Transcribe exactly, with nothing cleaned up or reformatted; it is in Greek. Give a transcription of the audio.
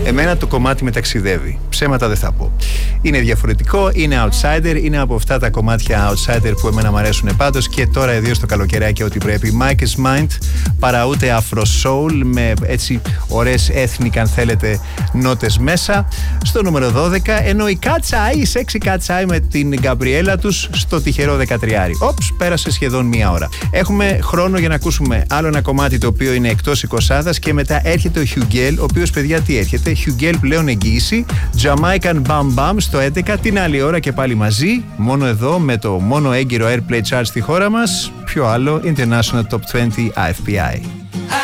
Εμένα το κομμάτι με ταξιδεύει. Ψέματα δεν θα πω. Είναι διαφορετικό, είναι outsider, είναι από αυτά τα κομμάτια outsider που εμένα μου αρέσουν πάντως και τώρα ιδίω στο καλοκαιράκι ό,τι πρέπει. Mike's Mind, παρά ούτε Afro Soul, με έτσι ωραίες ethnic αν θέλετε νότες μέσα. Στο νούμερο δώδεκα, ενώ η Cat's Eye, η sexy Cat's Eye με την Γκαμπριέλα τους στο τυχερό δεκατριάρι. Όψ, πέρασε σχεδόν μία ώρα. Έχουμε χρόνο για να ακούσουμε άλλο ένα κομμάτι το οποίο είναι εκτός εικοσάδας και μετά έρχεται ο Hugel, ο οποίος παιδιά τι έρχεται, Hugel πλέον εγγύηση, Jamaican Bam Bam στο έντεκα, την άλλη ώρα και πάλι μαζί, μόνο εδώ με το μόνο έγκυρο Airplay Chart στη χώρα μας, ποιο άλλο, International Top είκοσι άι εφ πι άι.